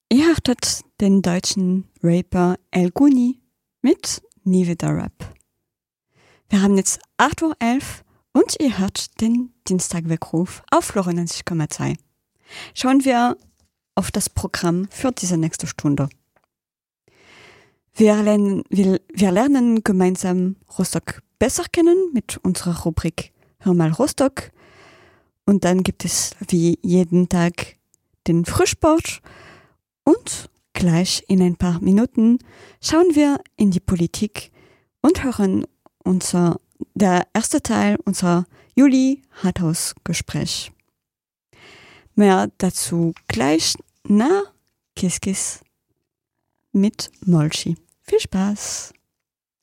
Ihr hörtet den deutschen Rapper El Guni mit Nie wieder Rap. Wir haben jetzt 8:11 Uhr und ihr hört den Dienstagweckruf auf Lora 90,2. Schauen wir auf das Programm für diese nächste Stunde. Wir lernen gemeinsam Rostock besser kennen mit unserer Rubrik Hör mal Rostock. Und dann gibt es wie jeden Tag den Frühsport. Und gleich in ein paar Minuten schauen wir in die Politik und hören der erste Teil unserer Juli-Rathaus-Gespräch. Mehr dazu gleich nach Kiss Kiss mit Molchi. Viel Spaß!